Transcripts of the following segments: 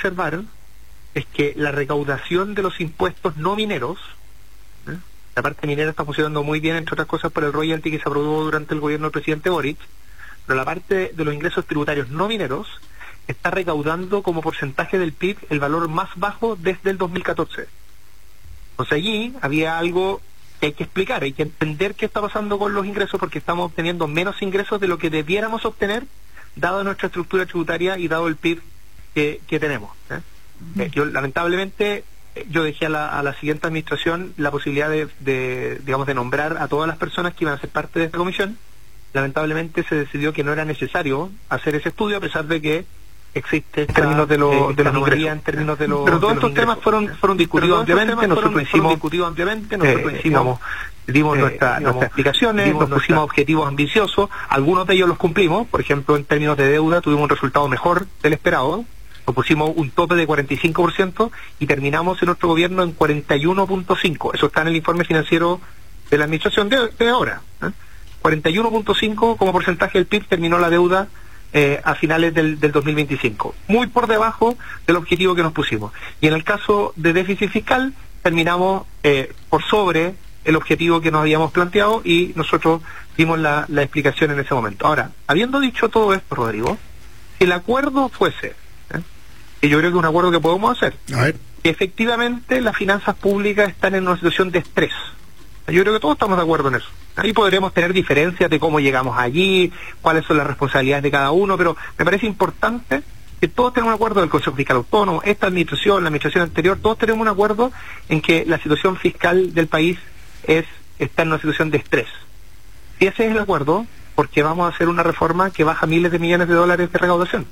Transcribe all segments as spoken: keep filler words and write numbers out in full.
observar es que la recaudación de los impuestos no mineros, ¿eh? La parte minera está funcionando muy bien, entre otras cosas por el royalty que se aprobó durante el gobierno del presidente Boric, pero la parte de los ingresos tributarios no mineros está recaudando como porcentaje del P I B el valor más bajo desde el dos mil catorce. Entonces allí había algo que hay que explicar, hay que entender qué está pasando con los ingresos, porque estamos obteniendo menos ingresos de lo que debiéramos obtener, dado nuestra estructura tributaria y dado el P I B que, que tenemos, ¿eh? Eh, yo lamentablemente yo dejé a la, a la siguiente administración la posibilidad de, de, digamos, de nombrar a todas las personas que iban a ser parte de esta comisión. Lamentablemente se decidió que no era necesario hacer ese estudio, a pesar de que existe en términos de, lo, eh, de los ingresos, en términos de los, pero todos estos temas fueron fueron discutidos ampliamente. Nosotros hicimos discutidos ampliamente nosotros eh, hicimos dimos eh, nuestra, digamos, nuestras explicaciones, dimos nos nuestra... pusimos objetivos ambiciosos, algunos de ellos los cumplimos. Por ejemplo, en términos de deuda tuvimos un resultado mejor del esperado. Nos pusimos un tope de cuarenta y cinco por ciento y terminamos en nuestro gobierno en cuarenta y uno punto cinco. Eso está en el informe financiero de la administración de, de ahora, ¿eh? cuarenta y uno punto cinco como porcentaje del P I B terminó la deuda eh, a finales del, del dos mil veinticinco. Muy por debajo del objetivo que nos pusimos. Y en el caso de déficit fiscal terminamos eh, por sobre el objetivo que nos habíamos planteado, y nosotros dimos la, la explicación en ese momento. Ahora, habiendo dicho todo esto, Rodrigo, si el acuerdo fuese, y yo creo que es un acuerdo que podemos hacer, a ver, que efectivamente las finanzas públicas están en una situación de estrés. Yo creo que todos estamos de acuerdo en eso. Ahí podremos tener diferencias de cómo llegamos allí, cuáles son las responsabilidades de cada uno, pero me parece importante que todos tenemos un acuerdo del Consejo Fiscal Autónomo, esta administración, la administración anterior, todos tenemos un acuerdo en que la situación fiscal del país es está en una situación de estrés. Si ese es el acuerdo, porque vamos a hacer una reforma que baja miles de millones de dólares de recaudación.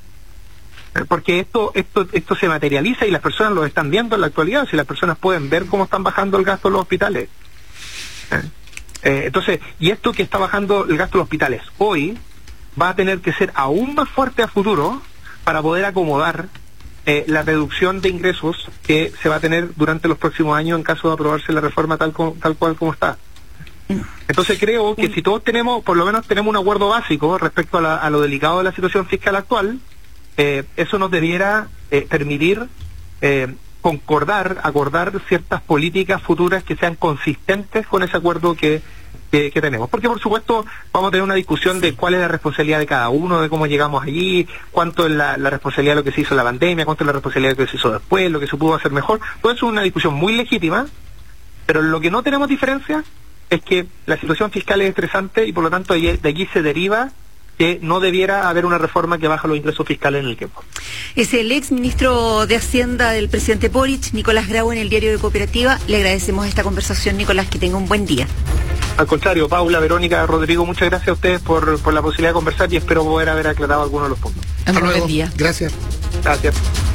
Porque esto esto esto se materializa y las personas lo están viendo en la actualidad. Si las personas pueden ver cómo están bajando el gasto en los hospitales, ¿eh? Eh, entonces, y esto que está bajando el gasto en los hospitales hoy va a tener que ser aún más fuerte a futuro para poder acomodar eh, la reducción de ingresos que se va a tener durante los próximos años en caso de aprobarse la reforma tal como, tal cual como está. Entonces creo que si todos tenemos, por lo menos tenemos un acuerdo básico respecto a, la, a lo delicado de la situación fiscal actual, Eh, eso nos debiera eh, permitir eh, concordar, acordar ciertas políticas futuras que sean consistentes con ese acuerdo que, que, que tenemos. Porque, por supuesto, vamos a tener una discusión de cuál es la responsabilidad de cada uno, de cómo llegamos allí, cuánto es la, la responsabilidad de lo que se hizo en la pandemia, cuánto es la responsabilidad de lo que se hizo después, lo que se pudo hacer mejor. Todo eso es una discusión muy legítima, pero lo que no tenemos diferencia es que la situación fiscal es estresante y, por lo tanto, de allí se deriva que no debiera haber una reforma que baja los ingresos fiscales en el tiempo. Es el ex ministro de Hacienda del presidente Boric, Nicolás Grau, en el diario de Cooperativa. Le agradecemos esta conversación, Nicolás, que tenga un buen día. Al contrario, Paula, Verónica, Rodrigo, muchas gracias a ustedes por, por la posibilidad de conversar y espero poder haber aclarado algunos de los puntos. Hasta luego. Buen día. Gracias. Gracias.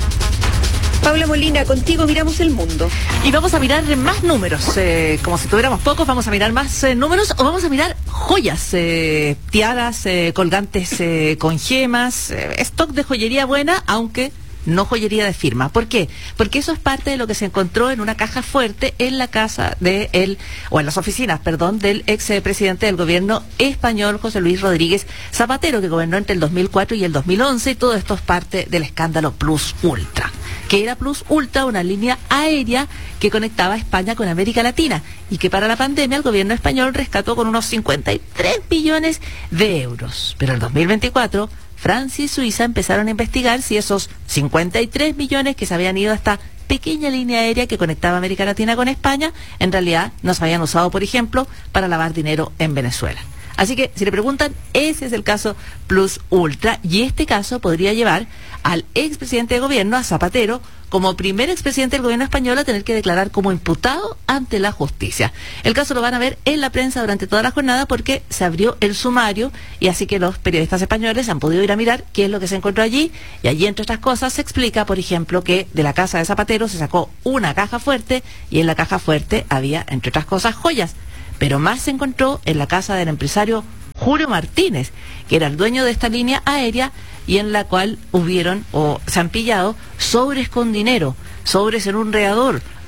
Paula Molina, contigo miramos el mundo. Y vamos a mirar más números, eh, como si tuviéramos pocos, vamos a mirar más eh, números o vamos a mirar joyas, eh, tiaras, eh, colgantes eh, con gemas, eh, stock de joyería buena, aunque no joyería de firma. ¿Por qué? Porque eso es parte de lo que se encontró en una caja fuerte en la casa de él, o en las oficinas, perdón, del ex presidente del gobierno español, José Luis Rodríguez Zapatero, que gobernó entre el dos mil cuatro y el dos mil once, y todo esto es parte del escándalo Plus Ultra. Que era Plus Ultra, una línea aérea que conectaba a España con América Latina y que para la pandemia el gobierno español rescató con unos cincuenta y tres millones de euros. Pero en el dos mil veinticuatro, Francia y Suiza empezaron a investigar si esos cincuenta y tres millones que se habían ido a esta pequeña línea aérea que conectaba América Latina con España, en realidad no se habían usado, por ejemplo, para lavar dinero en Venezuela. Así que, si le preguntan, ese es el caso Plus Ultra, y este caso podría llevar al expresidente de gobierno, a Zapatero, como primer expresidente del gobierno español, a tener que declarar como imputado ante la justicia. El caso lo van a ver en la prensa durante toda la jornada porque se abrió el sumario, y así que los periodistas españoles han podido ir a mirar qué es lo que se encontró allí, y allí, entre otras cosas, se explica, por ejemplo, que de la casa de Zapatero se sacó una caja fuerte, y en la caja fuerte había, entre otras cosas, joyas. Pero más se encontró en la casa del empresario Julio Martínez, que era el dueño de esta línea aérea, y en la cual hubieron o se han pillado sobres con dinero, sobres en un regador,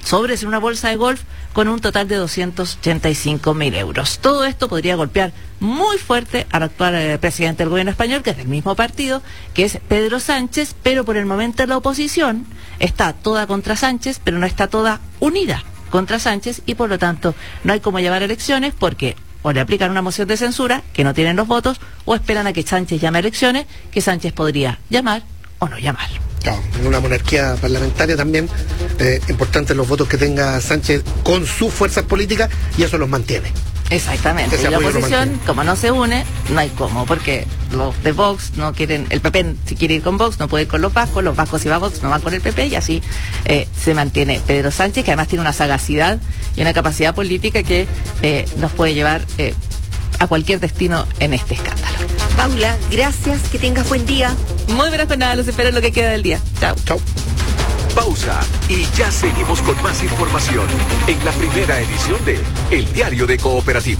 sobres en una bolsa de golf con un total de doscientos ochenta y cinco mil euros. Todo esto podría golpear muy fuerte al actual eh, presidente del gobierno español, que es del mismo partido, que es Pedro Sánchez, pero por el momento la oposición está toda contra Sánchez, pero no está toda unida contra Sánchez, y por lo tanto no hay cómo llevar elecciones, porque o le aplican una moción de censura, que no tienen los votos, o esperan a que Sánchez llame a elecciones, que Sánchez podría llamar o no llamar. Claro, en una monarquía parlamentaria también, eh, importantes los votos que tenga Sánchez con sus fuerzas políticas, y eso los mantiene. Exactamente, y la oposición, como no se une, no hay cómo, porque los de Vox no quieren, el P P si quiere ir con Vox no puede ir con los vascos, los vascos si va a Vox no van con el P P, y así eh, se mantiene Pedro Sánchez, que además tiene una sagacidad y una capacidad política que eh, nos puede llevar eh, a cualquier destino en este escándalo. Paula, gracias, que tengas buen día. Muy buenas jornadas, los espero en lo que queda del día. Chao. Chao. Pausa y ya seguimos con más información en la primera edición de El Diario de Cooperativa.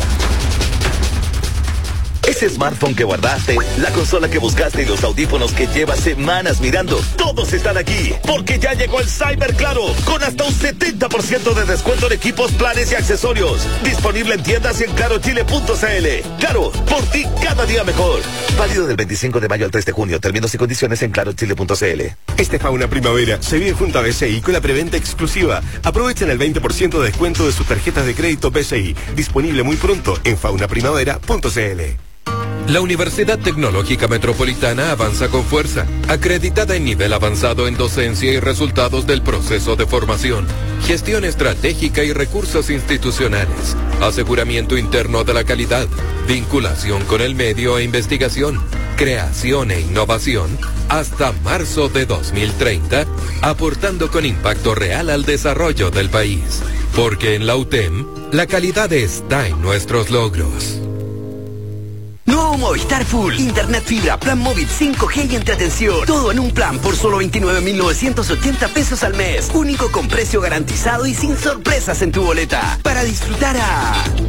Ese smartphone que guardaste, la consola que buscaste y los audífonos que llevas semanas mirando, todos están aquí, porque ya llegó el Cyber Claro, con hasta un setenta por ciento de descuento en equipos, planes y accesorios. Disponible en tiendas y en claro chile punto c l. Claro, por ti cada día mejor. Válido del veinticinco de mayo al tres de junio. Términos y condiciones en claro chile punto c l. Este Fauna Primavera se vive junto a B C I con la preventa exclusiva. Aprovechen el veinte por ciento de descuento de sus tarjetas de crédito B C I. Disponible muy pronto en fauna primavera punto c l. La Universidad Tecnológica Metropolitana avanza con fuerza, acreditada en nivel avanzado en docencia y resultados del proceso de formación, gestión estratégica y recursos institucionales, aseguramiento interno de la calidad, vinculación con el medio e investigación, creación e innovación, hasta marzo de dos mil treinta, aportando con impacto real al desarrollo del país. Porque en la U T E M, la calidad está en nuestros logros. Nuevo Movistar Full, internet fibra, plan móvil cinco G y entretención. Todo en un plan por solo veintinueve mil novecientos ochenta pesos al mes. Único con precio garantizado y sin sorpresas en tu boleta. Para disfrutar a...